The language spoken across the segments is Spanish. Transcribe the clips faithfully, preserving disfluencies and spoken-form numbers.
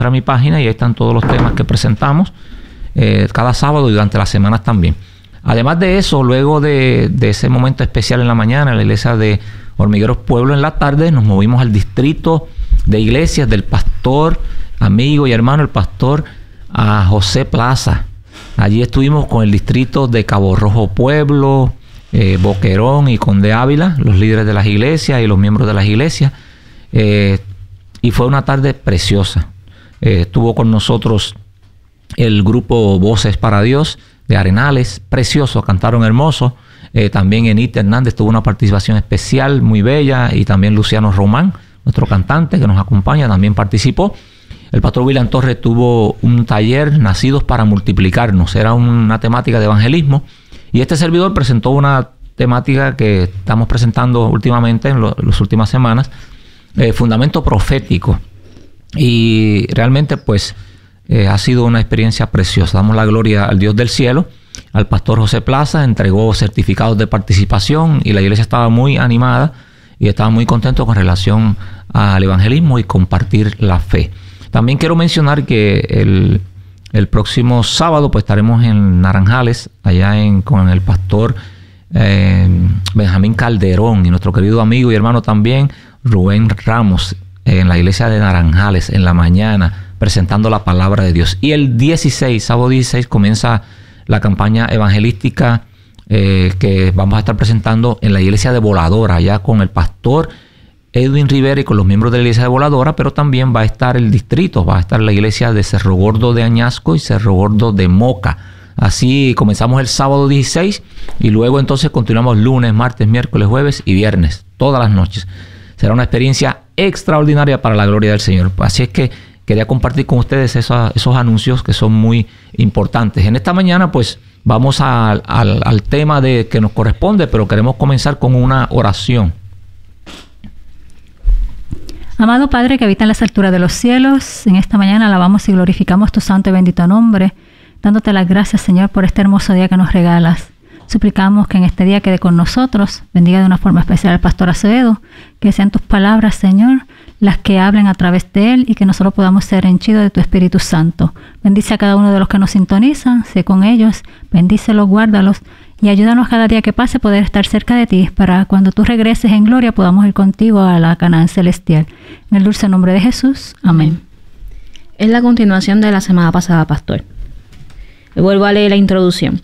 a mi página y ahí están todos los temas que presentamos eh, cada sábado y durante las semanas también. Además de eso, luego de, de ese momento especial en la mañana, en la iglesia de Hormigueros Pueblo en la tarde, nos movimos al distrito de iglesias del pastor, amigo y hermano, el pastor a José Plaza. Allí estuvimos con el distrito de Cabo Rojo Pueblo, eh, Boquerón y Conde Ávila, los líderes de las iglesias y los miembros de las iglesias. Eh, y fue una tarde preciosa. Eh, estuvo con nosotros el grupo Voces para Dios de Arenales, precioso, cantaron hermoso. Eh, también Enita Hernández tuvo una participación especial, muy bella, y también Luciano Román, nuestro cantante que nos acompaña, también participó. El pastor William Torres tuvo un taller, Nacidos para Multiplicarnos, era una temática de evangelismo, y este servidor presentó una temática que estamos presentando últimamente, en lo, las últimas semanas, eh, fundamento profético, y realmente pues eh, ha sido una experiencia preciosa. Damos la gloria al Dios del cielo. Al pastor José Plaza entregó certificados de participación y la iglesia estaba muy animada y estaba muy contento con relación al evangelismo y compartir la fe. También quiero mencionar que el, el próximo sábado pues estaremos en Naranjales, allá en, con el pastor eh, Benjamín Calderón y nuestro querido amigo y hermano también Rubén Ramos, en la iglesia de Naranjales en la mañana, presentando la palabra de Dios. Y el dieciséis, sábado dieciséis, comienza la campaña evangelística eh, que vamos a estar presentando en la iglesia de Voladora, allá con el pastor Edwin Rivera y con los miembros de la iglesia de Voladora, pero también va a estar el distrito, va a estar la iglesia de Cerro Gordo de Añasco y Cerro Gordo de Moca. Así comenzamos el sábado dieciséis y luego entonces continuamos lunes, martes, miércoles, jueves y viernes, todas las noches. Será una experiencia extraordinaria para la gloria del Señor. Así es que quería compartir con ustedes esos, esos anuncios que son muy importantes. En esta mañana pues vamos a, a, al tema de que nos corresponde, pero queremos comenzar con una oración. Amado Padre que habita en las alturas de los cielos, en esta mañana alabamos y glorificamos tu santo y bendito nombre, dándote las gracias, Señor, por este hermoso día que nos regalas. Suplicamos que en este día quede con nosotros, bendiga de una forma especial al pastor Acevedo, que sean tus palabras, Señor, las que hablen a través de él y que nosotros podamos ser henchidos de tu Espíritu Santo. Bendice a cada uno de los que nos sintonizan, sé con ellos, bendícelos, guárdalos y ayúdanos cada día que pase a poder estar cerca de ti para cuando tú regreses en gloria podamos ir contigo a la Canaán celestial. En el dulce nombre de Jesús. Amén. Es la continuación de la semana pasada, pastor. Vuelvo a leer la introducción.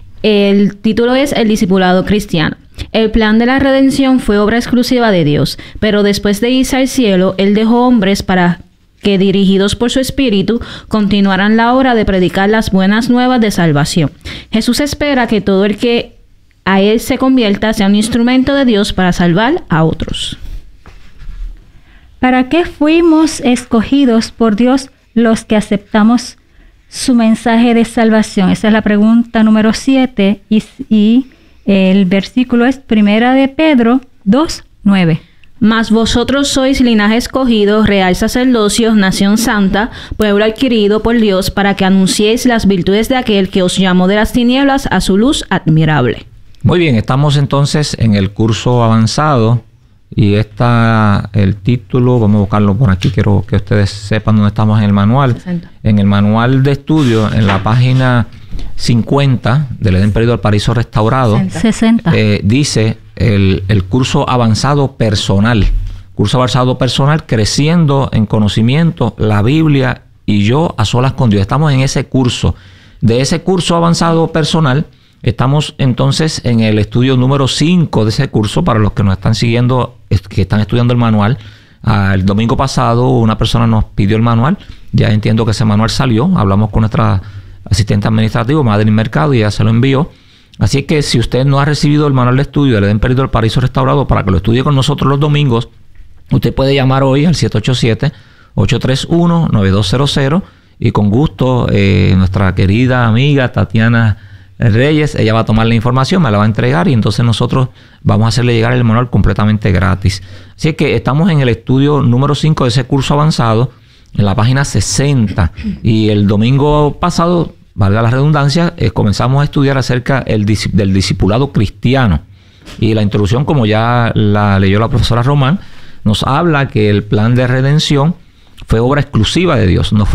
El título es El discipulado cristiano. El plan de la redención fue obra exclusiva de Dios, pero después de irse al cielo, Él dejó hombres para que, dirigidos por su Espíritu, continuaran la obra de predicar las buenas nuevas de salvación. Jesús espera que todo el que a Él se convierta sea un instrumento de Dios para salvar a otros. ¿Para qué fuimos escogidos por Dios los que aceptamos su mensaje de salvación? Esa es la pregunta número siete y, y el versículo es Primera de Pedro dos, nueve. Mas vosotros sois linaje escogido, real sacerdocio, nación santa, pueblo adquirido por Dios, para que anunciéis las virtudes de aquel que os llamó de las tinieblas a su luz admirable. Muy bien, estamos entonces en el curso avanzado y está el título, vamos a buscarlo por aquí, quiero que ustedes sepan dónde estamos en el manual. sesenta. En el manual de estudio, en la página cincuenta del Edén Perdido al Paraíso Restaurado, sesenta. Eh, dice el, el curso avanzado personal, curso avanzado personal, creciendo en conocimiento, la Biblia y yo a solas con Dios. Estamos en ese curso. De ese curso avanzado personal, estamos entonces en el estudio número cinco de ese curso. Para los que nos están siguiendo, que están estudiando el manual, ah, el domingo pasado una persona nos pidió el manual. Ya entiendo que ese manual salió. Hablamos con nuestra asistente administrativo, Madeline Mercado, y ya se lo envió. Así que si usted no ha recibido el manual de estudio del Edén Perdido al Paraíso Restaurado para que lo estudie con nosotros los domingos, usted puede llamar hoy al siete ocho siete, ocho tres uno, nueve dos cero cero y con gusto eh, nuestra querida amiga Tatiana Reyes, ella va a tomar la información, me la va a entregar y entonces nosotros vamos a hacerle llegar el manual completamente gratis. Así que estamos en el estudio número cinco de ese curso avanzado, en la página sesenta, y el domingo pasado, valga la redundancia, eh, comenzamos a estudiar acerca el, del discipulado cristiano. Y la introducción, como ya la leyó la profesora Román, nos habla que el plan de redención fue obra exclusiva de Dios, no fue